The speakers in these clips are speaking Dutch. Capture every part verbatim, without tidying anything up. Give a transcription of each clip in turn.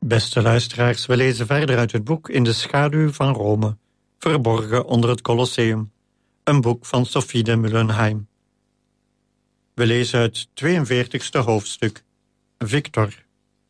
Beste luisteraars, we lezen verder uit het boek In de schaduw van Rome, verborgen onder het Colosseum, een boek van Sophie de Mullenheim. We lezen het tweeënveertigste hoofdstuk, Victor.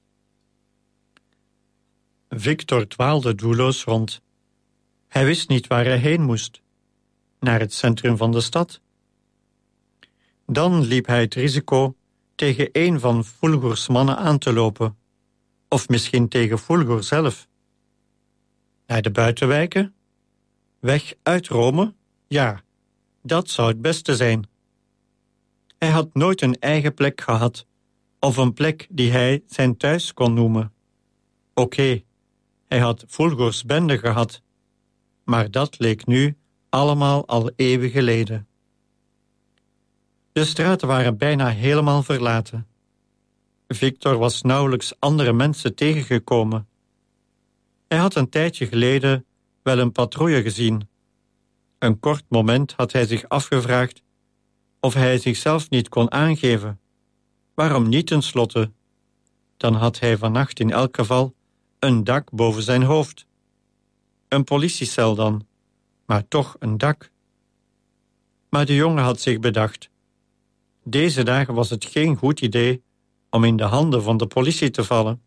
Victor dwaalde doelloos rond. Hij wist niet waar hij heen moest. Naar het centrum van de stad. Dan liep hij het risico tegen een van Fulgors mannen aan te lopen. Of misschien tegen Fulgor zelf. Naar de buitenwijken? Weg uit Rome? Ja, dat zou het beste zijn. Hij had nooit een eigen plek gehad, of een plek die hij zijn thuis kon noemen. Oké, okay, hij had Fulgors bende gehad, maar dat leek nu allemaal al eeuwen geleden. De straten waren bijna helemaal verlaten. Victor was nauwelijks andere mensen tegengekomen. Hij had een tijdje geleden wel een patrouille gezien. Een kort moment had hij zich afgevraagd of hij zichzelf niet kon aangeven. Waarom niet tenslotte? Dan had hij vannacht in elk geval een dak boven zijn hoofd. Een politiecel dan, maar toch een dak. Maar de jongen had zich bedacht. Deze dagen was het geen goed idee om in de handen van de politie te vallen.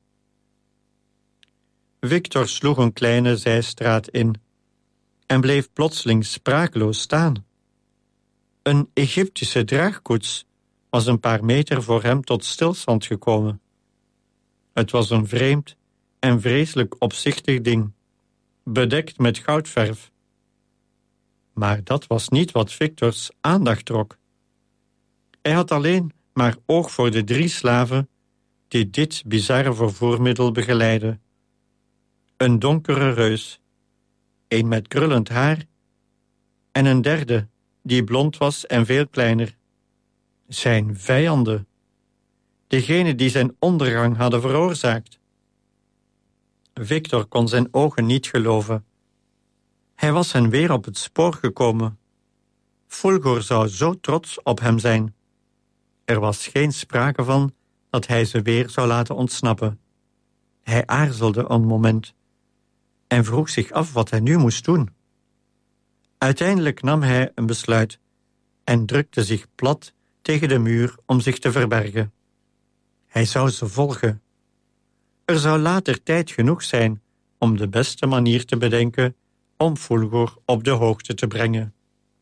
Victor sloeg een kleine zijstraat in en bleef plotseling sprakeloos staan. Een Egyptische draagkoets was een paar meter voor hem tot stilstand gekomen. Het was een vreemd en vreselijk opzichtig ding, bedekt met goudverf. Maar dat was niet wat Victors aandacht trok. Hij had alleen maar oog voor de drie slaven die dit bizarre vervoermiddel begeleidden. Een donkere reus, een met krullend haar en een derde die blond was en veel kleiner. Zijn vijanden, degene die zijn ondergang hadden veroorzaakt. Victor kon zijn ogen niet geloven. Hij was hen weer op het spoor gekomen. Fulgor zou zo trots op hem zijn. Er was geen sprake van dat hij ze weer zou laten ontsnappen. Hij aarzelde een moment en vroeg zich af wat hij nu moest doen. Uiteindelijk nam hij een besluit en drukte zich plat tegen de muur om zich te verbergen. Hij zou ze volgen. Er zou later tijd genoeg zijn om de beste manier te bedenken om Fulgor op de hoogte te brengen.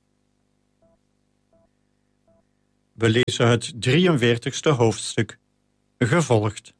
We lezen het drieënveertigste hoofdstuk, gevolgd.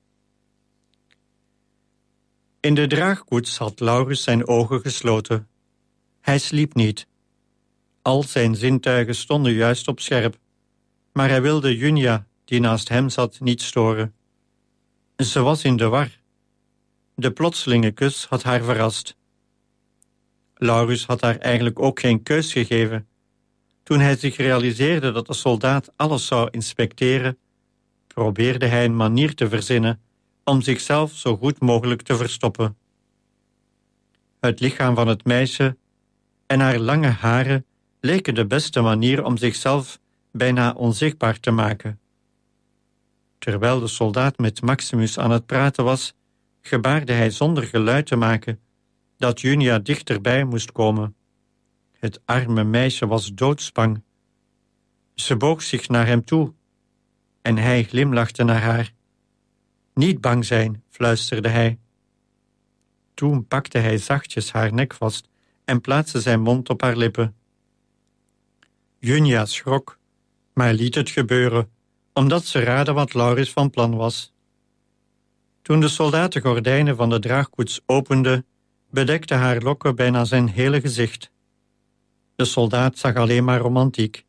In de draagkoets had Laurens zijn ogen gesloten. Hij sliep niet. Al zijn zintuigen stonden juist op scherp, maar hij wilde Junia, die naast hem zat, niet storen. Ze was in de war. De plotselinge kus had haar verrast. Laurens had haar eigenlijk ook geen keus gegeven. Toen hij zich realiseerde dat de soldaat alles zou inspecteren, probeerde hij een manier te verzinnen om zichzelf zo goed mogelijk te verstoppen. Het lichaam van het meisje en haar lange haren leken de beste manier om zichzelf bijna onzichtbaar te maken. Terwijl de soldaat met Maximus aan het praten was, gebaarde hij zonder geluid te maken dat Junia dichterbij moest komen. Het arme meisje was doodsbang. Ze boog zich naar hem toe en hij glimlachte naar haar. Niet bang zijn, fluisterde hij. Toen pakte hij zachtjes haar nek vast en plaatste zijn mond op haar lippen. Junia schrok, maar liet het gebeuren, omdat ze raadde wat Laurens van plan was. Toen de soldaat de gordijnen van de draagkoets opende, bedekte haar lokken bijna zijn hele gezicht. De soldaat zag alleen maar romantiek.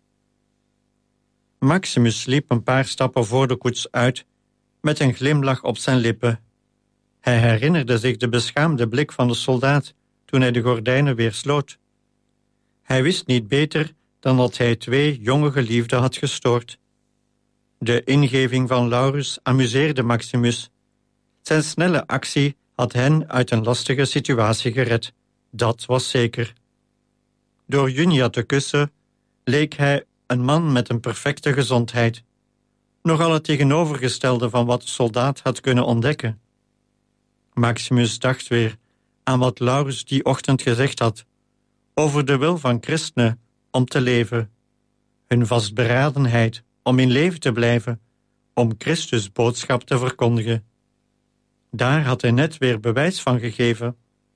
Maximus liep een paar stappen voor de koets uit, met een glimlach op zijn lippen. Hij herinnerde zich de beschaamde blik van de soldaat toen hij de gordijnen weer sloot. Hij wist niet beter dan dat hij twee jonge geliefden had gestoord. De ingeving van Laurens amuseerde Maximus. Zijn snelle actie had hen uit een lastige situatie gered. Dat was zeker. Door Junia te kussen leek hij een man met een perfecte gezondheid. Nogal het tegenovergestelde van wat de soldaat had kunnen ontdekken. Maximus dacht weer aan wat Laurens die ochtend gezegd had over de wil van christenen om te leven, hun vastberadenheid om in leven te blijven, om Christus' boodschap te verkondigen. Daar had hij net weer bewijs van gegeven.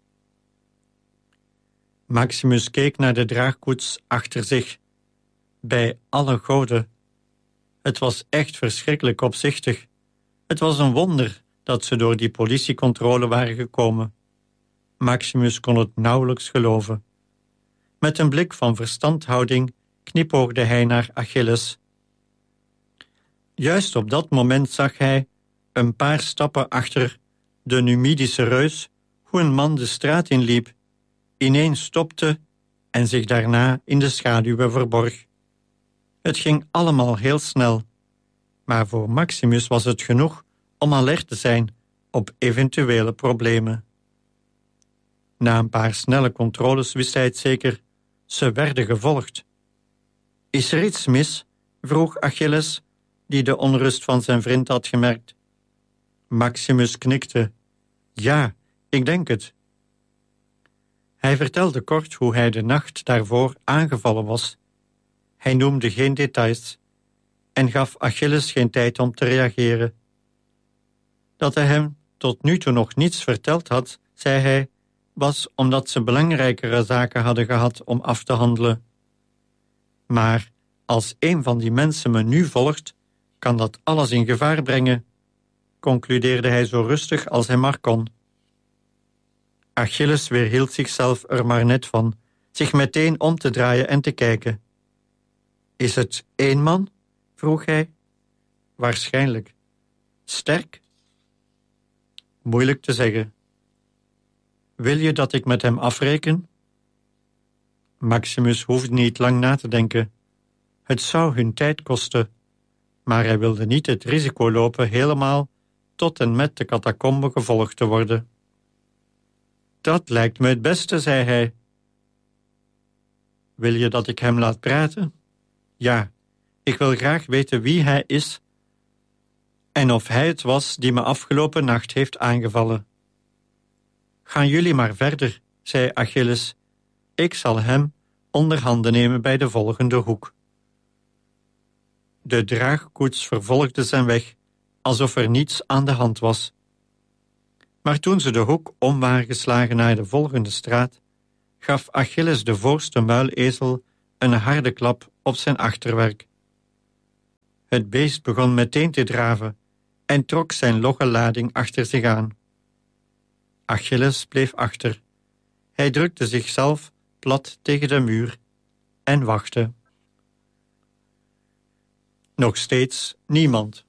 Maximus keek naar de draagkoets achter zich, bij alle goden. Het was echt verschrikkelijk opzichtig. Het was een wonder dat ze door die politiecontrole waren gekomen. Maximus kon het nauwelijks geloven. Met een blik van verstandhouding knipoogde hij naar Achilles. Juist op dat moment zag hij, een paar stappen achter de Numidische reus, hoe een man de straat inliep, ineens stopte en zich daarna in de schaduwen verborg. Het ging allemaal heel snel, maar voor Maximus was het genoeg om alert te zijn op eventuele problemen. Na een paar snelle controles wist hij het zeker, ze werden gevolgd. Is er iets mis? Vroeg Achilles, die de onrust van zijn vriend had gemerkt. Maximus knikte. Ja, ik denk het. Hij vertelde kort hoe hij de nacht daarvoor aangevallen was. Hij noemde geen details en gaf Achilles geen tijd om te reageren. Dat hij hem tot nu toe nog niets verteld had, zei hij, was omdat ze belangrijkere zaken hadden gehad om af te handelen. Maar als een van die mensen me nu volgt, kan dat alles in gevaar brengen, concludeerde hij zo rustig als hij maar kon. Achilles weerhield zichzelf er maar net van, zich meteen om te draaien en te kijken. Is het één man? Vroeg hij. Waarschijnlijk. Sterk? Moeilijk te zeggen. Wil je dat ik met hem afreken? Maximus hoefde niet lang na te denken. Het zou hun tijd kosten, maar hij wilde niet het risico lopen helemaal tot en met de catacombe gevolgd te worden. Dat lijkt me het beste, zei hij. Wil je dat ik hem laat praten? Ja, ik wil graag weten wie hij is en of hij het was die me afgelopen nacht heeft aangevallen. Gaan jullie maar verder, zei Achilles. Ik zal hem onder handen nemen bij de volgende hoek. De draagkoets vervolgde zijn weg, alsof er niets aan de hand was. Maar toen ze de hoek om waren geslagen naar de volgende straat, gaf Achilles de voorste muilezel een harde klap op zijn achterwerk. Het beest begon meteen te draven en trok zijn logge lading achter zich aan. Achilles bleef achter. Hij drukte zichzelf plat tegen de muur en wachtte. Nog steeds niemand.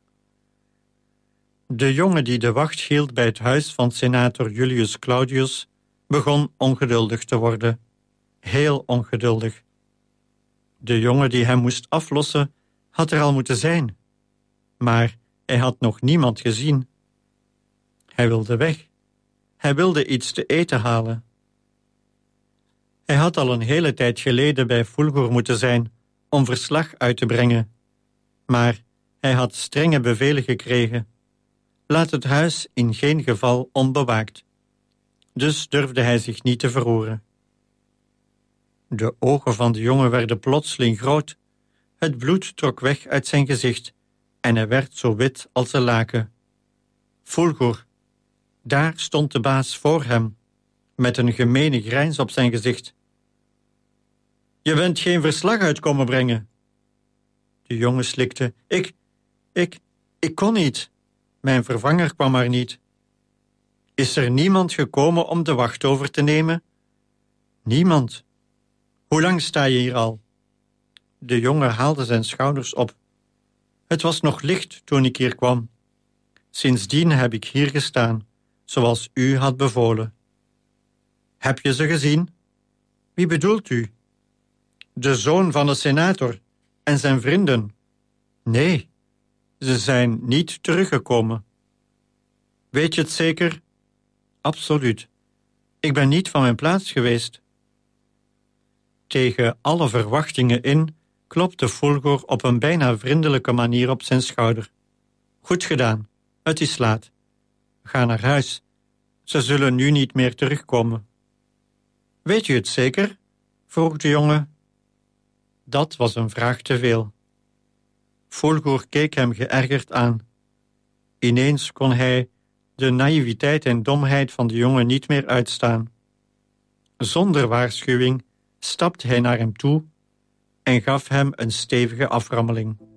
De jongen die de wacht hield bij het huis van senator Julius Claudius begon ongeduldig te worden. Heel ongeduldig. De jongen die hem moest aflossen had er al moeten zijn. Maar hij had nog niemand gezien. Hij wilde weg. Hij wilde iets te eten halen. Hij had al een hele tijd geleden bij Fulgur moeten zijn om verslag uit te brengen. Maar hij had strenge bevelen gekregen. Laat het huis in geen geval onbewaakt. Dus durfde hij zich niet te verroeren. De ogen van de jongen werden plotseling groot. Het bloed trok weg uit zijn gezicht en hij werd zo wit als een laken. Fulgur, daar stond de baas voor hem, met een gemene grijns op zijn gezicht. Je bent geen verslag uit komen brengen. De jongen slikte. Ik, ik, ik kon niet. Mijn vervanger kwam maar niet. Is er niemand gekomen om de wacht over te nemen? Niemand. Hoe lang sta je hier al? De jongen haalde zijn schouders op. Het was nog licht toen ik hier kwam. Sindsdien heb ik hier gestaan, zoals u had bevolen. Heb je ze gezien? Wie bedoelt u? De zoon van de senator en zijn vrienden. Nee, ze zijn niet teruggekomen. Weet je het zeker? Absoluut. Ik ben niet van mijn plaats geweest. Tegen alle verwachtingen in klopte Fulgur op een bijna vriendelijke manier op zijn schouder. Goed gedaan, het is laat. Ga naar huis Ze zullen nu niet meer terugkomen. Weet u het zeker? Vroeg de jongen. Dat was een vraag te veel. Fulgur keek hem geërgerd aan. Ineens kon hij de naïviteit en domheid van de jongen niet meer uitstaan. Zonder waarschuwing stapte hij naar hem toe en gaf hem een stevige aframmeling.